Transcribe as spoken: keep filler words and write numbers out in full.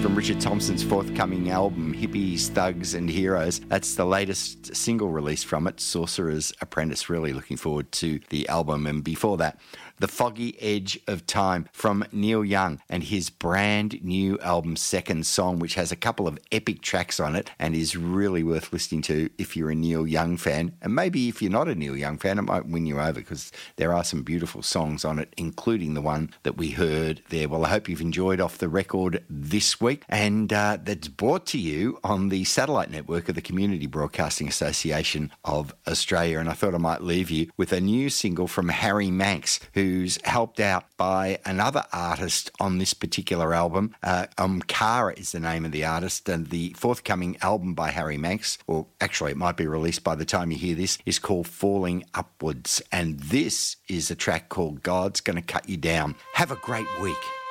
from Richard Thompson's forthcoming album, Hippies, Thugs and Heroes. That's the latest single release from it, Sorcerer's Apprentice. Really looking forward to the album. And before that, The Foggy Edge of Time from Neil Young and his brand new album, Second Song, which has a couple of epic tracks on it and is really worth listening to if you're a Neil Young fan. And maybe if you're not a Neil Young fan, it might win you over because there are some beautiful songs on it, including the one that we heard there. Well, I hope you've enjoyed Off the Record this week, and uh, that's brought to you on the satellite network of the Community Broadcasting Association of Australia. And I thought I might leave you with a new single from Harry Manx, who's helped out by another artist on this particular album. Uh, Omkara is the name of the artist, and the forthcoming album by Harry Manx, or actually it might be released by the time you hear this, is called Falling Upwards. And this is a track called God's Gonna Cut You Down. Have a great week.